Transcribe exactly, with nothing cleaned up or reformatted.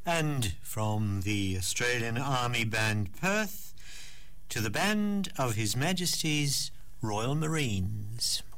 And from the Australian Army Band Perth to the band of His Majesty's Royal Marines.